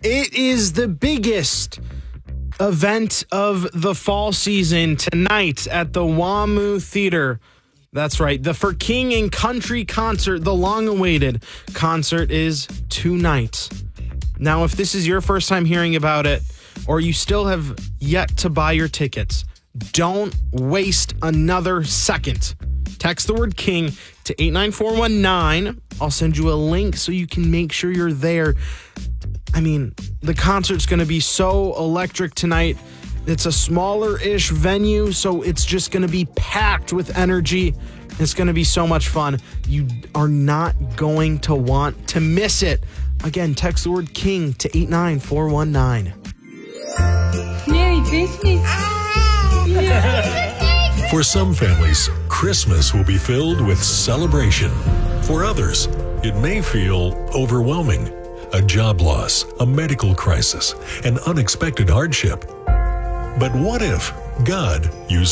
It is the biggest event of the fall season tonight at the WAMU Theater. That's right. The For King and Country concert, the long-awaited concert, is tonight. Now, if this is your first time hearing about it, or you still have yet to buy your tickets, don't waste another second. Text the word King to 89419. I'll send you a link so you can make sure you're there. I mean, the concert's going to be so electric tonight. It's a smaller-ish venue, so it's just going to be packed with energy. It's going to be so much fun. You are not going to want to miss it. Again, text the word King to 89419. Merry Christmas. For some families, Christmas will be filled with celebration. For others, it may feel overwhelming. A job loss, a medical crisis, an unexpected hardship. But what if God used